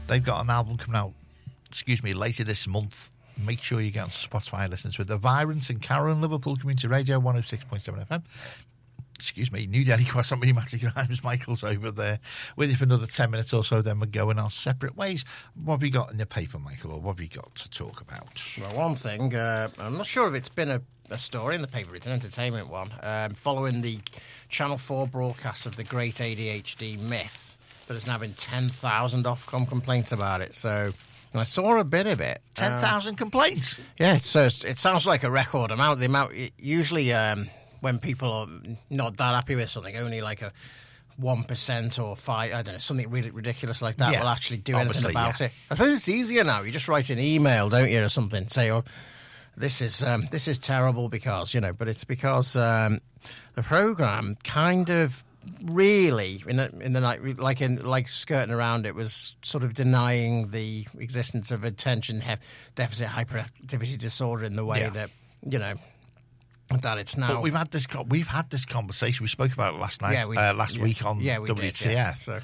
They've got an album coming out, later this month. Make sure you get on Spotify and listen to it. The Virons and Karen, Liverpool Community Radio, 106.7 FM. New Delhi Croissant Minimatic Rhymes. Michael's over there with you for another 10 minutes or so, then we're going our separate ways. What have you got in your paper, Michael, or what have you got to talk about? Well, one thing, I'm not sure if it's been a story in the paper, it's an entertainment one, following the Channel 4 broadcast of the Great ADHD Myth, but there's now been 10,000 Ofcom complaints about it, so I saw a bit of it. 10,000 complaints? Yeah, so it sounds like a record amount. Usually when people are not that happy with something, only like a 1% or 5%, I don't know, something really ridiculous like that will actually do anything about it. I suppose it's easier now. You just write an email, don't you, or something, say, oh, this is terrible because, but it's because the programme kind of really in the night, like skirting around it, was sort of denying the existence of attention deficit hyperactivity disorder in the way that, that it's now. But we've had this conversation. We spoke about it last night, last week on WTF. So.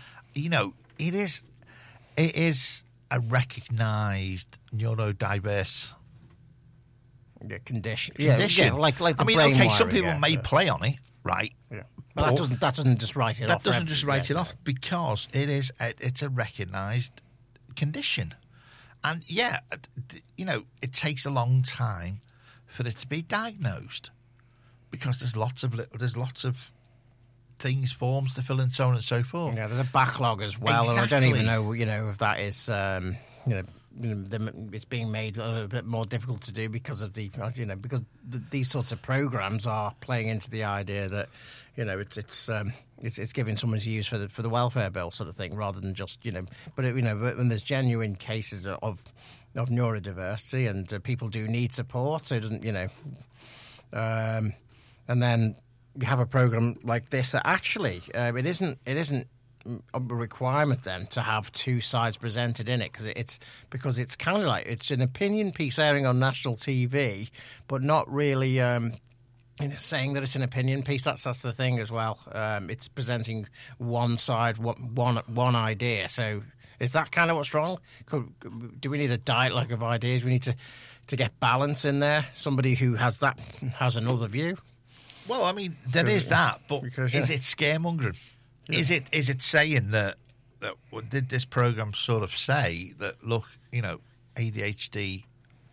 It is a recognised neurodiverse condition. Like the brain wiring, some people may play on it, right? Yeah. But that doesn't just write it off. That doesn't just write it off because it's a recognised condition, and it takes a long time for it to be diagnosed because there's lots of things, forms to fill in, so on and so forth. Yeah, there's a backlog as well, and I don't even know, if that is, it's being made a little bit more difficult to do because of because these sorts of programs are playing into the idea that, it's giving someone's use for the welfare bill sort of thing, rather than just, but when there's genuine cases of neurodiversity and people do need support, so it doesn't, and then you have a program like this that actually it isn't a requirement then to have two sides presented in it, because it's kind of like it's an opinion piece airing on national TV, but not really saying that it's an opinion piece. That's the thing as well. It's presenting one side, one idea. So is that kind of what's wrong? Do we need a dialogue of ideas? We need to get balance in there. Somebody who has another view. Well, I mean, there is that, but is it scaremongering? Yeah. Is it saying that did this program sort of say that, look, ADHD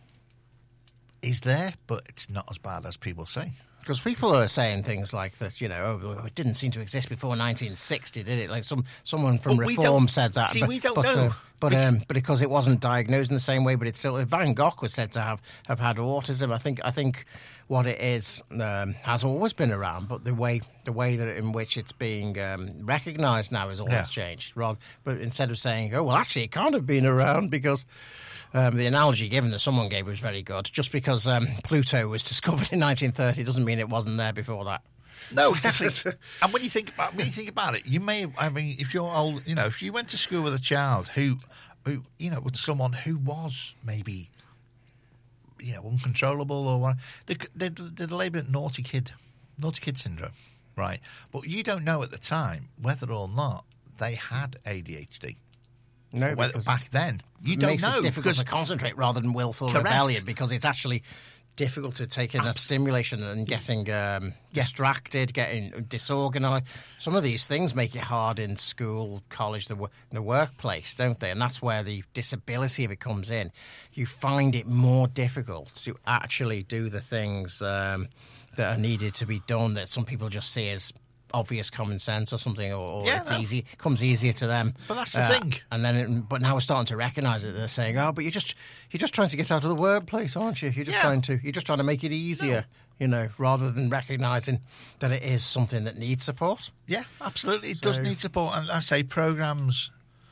is there, but it's not as bad as people say? Because people are saying things like that, it didn't seem to exist before 1960, did it? Like someone from Reform said that. See, we don't know. But because it wasn't diagnosed in the same way, but it's still. Van Gogh was said to have had autism. I think what it is has always been around, but the way in which it's being recognised now has always changed. But instead of saying, oh well, actually it can't have been around because. The analogy given that someone gave was very good. Just because Pluto was discovered in 1930 doesn't mean it wasn't there before that. No, exactly. And when you think about it, you may. I mean, if you're old, if you went to school with a child who with someone who was maybe, uncontrollable or what, they label it naughty kid syndrome, right? But you don't know at the time whether or not they had ADHD. No, back then you don't know. It's difficult to concentrate rather than willful rebellion, because it's actually difficult to take in a stimulation and getting distracted, getting disorganised. Some of these things make it hard in school, college, the workplace, don't they? And that's where the disability of it comes in. You find it more difficult to actually do the things that are needed to be done that some people just see as obvious common sense or something, or easy, comes easier to them. But that's the thing. And then, but now we're starting to recognise it. They're saying, "Oh, but you're just trying to get out of the workplace, aren't you? You're just trying to make it easier." Rather than recognising that it is something that needs support. Yeah, absolutely, it does need support. And I say programs,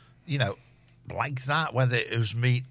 like that, whether it was made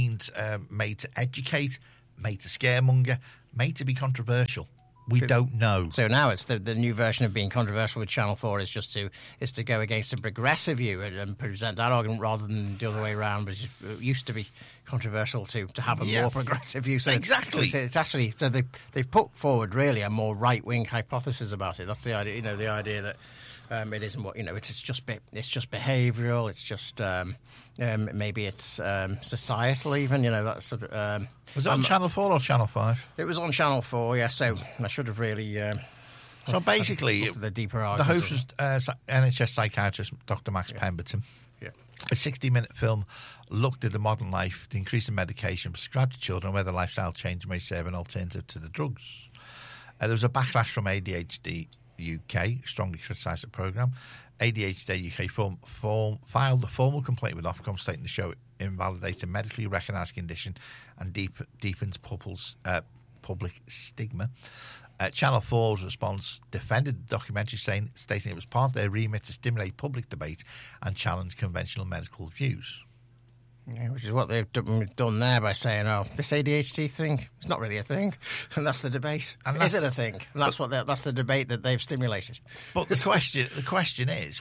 to educate, made to scaremonger, made to be controversial. We don't know. So now it's the new version of being controversial with Channel 4 is to go against a progressive view and present that argument rather than the other way around. But it used to be controversial to have a more progressive view. So exactly. It's actually they've put forward really a more right wing hypothesis about it. That's the idea. The idea that It isn't what it's just behavioural. It's just maybe it's societal even. That sort of. Was it on Channel 4 or Channel 5? It was on Channel 4. Yeah, so I should have really. So basically, the deeper the host was NHS psychiatrist Dr. Max Pemberton. Yeah. A 60-minute film looked at the modern life, the increase in medication prescribed to children, and whether lifestyle change may serve an alternative to the drugs. There was a backlash from ADHD UK, strongly criticised the programme. ADHD UK filed a formal complaint with Ofcom, stating the show invalidates a medically recognised condition and deepens public stigma. Channel 4's response defended the documentary, stating it was part of their remit to stimulate public debate and challenge conventional medical views. Yeah, which is what they've done there by saying, this ADHD thing, it's not really a thing, and that's the debate. And is it a thing? And that's the debate that they've stimulated. But the question is,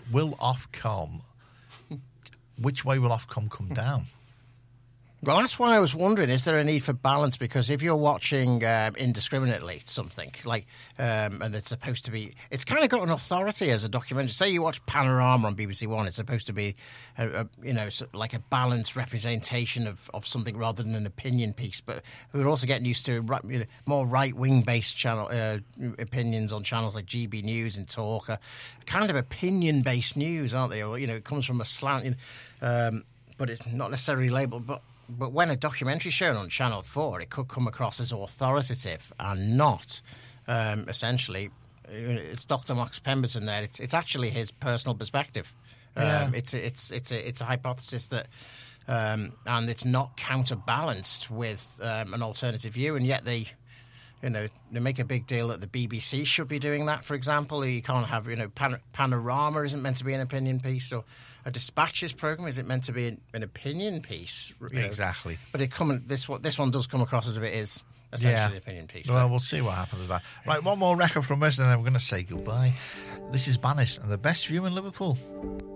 which way will Ofcom come down? Well, that's why I was wondering, is there a need for balance? Because if you're watching indiscriminately something, like, and it's supposed to be, it's kind of got an authority as a documentary. Say you watch Panorama on BBC One, it's supposed to be, like a balanced representation of something rather than an opinion piece. But we're also getting used to more right-wing based opinions on channels like GB News and Talk, kind of opinion-based news, aren't they? Or, it comes from a slant, but it's not necessarily labelled, But when a documentary is shown on Channel 4, it could come across as authoritative and not. Essentially, it's Dr. Max Pemberton there. It's actually his personal perspective. Yeah. It's a hypothesis that, and it's not counterbalanced with an alternative view, and yet they make a big deal that the BBC should be doing that. For example, you can't have Panorama isn't meant to be an opinion piece, or a Dispatches programme isn't meant to be an opinion piece. Exactly. But this one does come across as if it is essentially an opinion piece. Well, we'll see what happens with that. Right, one more record from us, and then we're going to say goodbye. This is Banis and the best view in Liverpool.